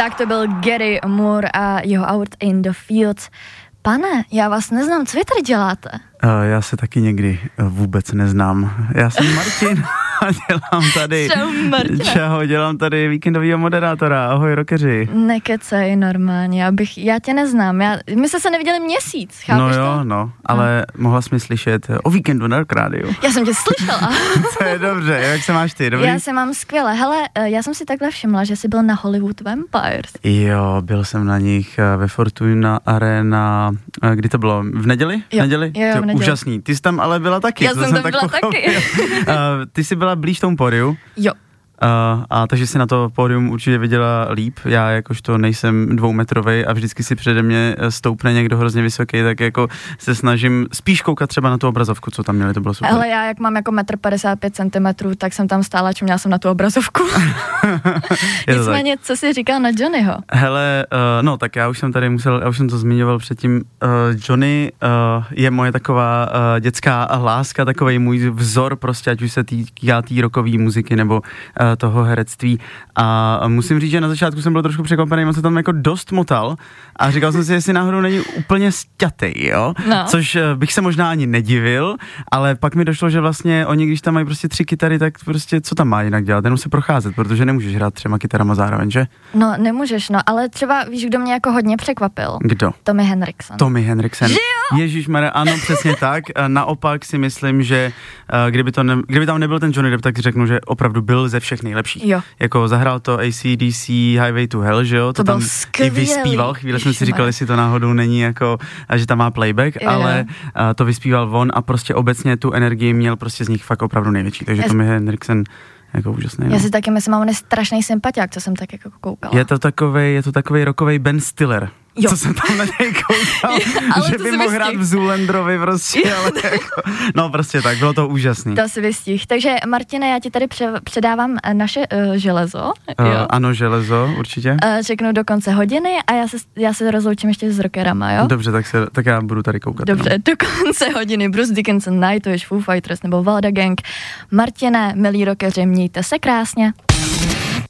Tak to byl Gary Moore a jeho Out in the Fields. Pane, já vás neznám, co vy tady děláte? Já se taky někdy vůbec neznám. Já jsem Martin a dělám tady... Čau, dělám tady víkendovýho moderátora. Ahoj, rockeři. Nekecej normálně, já tě neznám. My jsme se neviděli měsíc, chápeš to? No, ale mohla jsi mi slyšet o víkendu na Rock Rádiu. Já jsem tě slyšela. To je dobře, jak se máš ty, dobrý? Já se mám skvěle. Hele, já jsem si takhle všimla, že jsi byl na Hollywood Vampires. Jo, byl jsem na nich ve Fortuna Arena, kdy to bylo? V neděli? Jo, v neděli? Jo, v neděli. Úžasný, ty jsi tam ale byla taky. Já jsem tam byla taky. Ty jsi byla blíž tomu pódiu. Jo. A takže si na to pódium určitě viděla líp. Já jakožto nejsem 2metrovej a vždycky si přede mě stoupne někdo hrozně vysoký, tak jako se snažím spíš koukat třeba na tu obrazovku, co tam měli, to bylo super. Ale já jak mám jako 1,55 m, tak jsem tam stála, čím měla jsem na tu obrazovku. Nicméně, co jsi říkal na Johnnyho? Hele, no tak já už jsem to zmiňoval předtím. Johnny je moje taková dětská láska, takovej můj vzor prostě, ať už se týká té rockové muziky nebo toho herectví. A musím říct, že na začátku jsem byl trošku překvapený, on se tam jako dost motal a říkal jsem si, jestli náhodou není úplně sťatej, jo? No. Což bych se možná ani nedivil, ale pak mi došlo, že vlastně oni, když tam mají prostě 3 kytary, tak prostě co tam má jinak dělat? Jenom se procházet, protože nemůžeš hrát 3 kytarama zároveň, že? No, nemůžeš, no, ale třeba víš, kdo mě jako hodně překvapil? Kdo? Tommy Henriksen. Tommy Henriksen. Ježišmarja, ano, přesně tak. Naopak si myslím, že kdyby tam nebyl ten Johnny Depp, tak řeknu, že opravdu byl ze všech nejlepších. Jo. Jako zahrál to AC/DC Highway to Hell, že jo? To tam i vyspíval. Chvíli jsme si říkali, jestli to náhodou není jako, že tam má playback, ale to vyspíval on a prostě obecně tu energii měl prostě z nich fakt opravdu největší. Takže Tommy Henriksen jako úžasný. Já si taky myslím, on je strašný sympatiák, co jsem tak jako koukala. Je to takovej rockovej Ben Stiller. Jo. Co jsem tam na něj koukal, že by mohl hrát v Zoolander prostě, ale jako, no prostě tak, bylo to úžasný. To si vystih. Takže Martine, já ti tady předávám naše železo. Ano, železo, určitě. Řeknu do konce hodiny a já se rozloučím ještě s rockerama, jo? Dobře, tak já budu tady koukat. Dobře, no. Do konce hodiny Bruce Dickinson, Nightwish, Foo Fighters nebo Valda Gang. Martine, milí rockeři, mějte se krásně.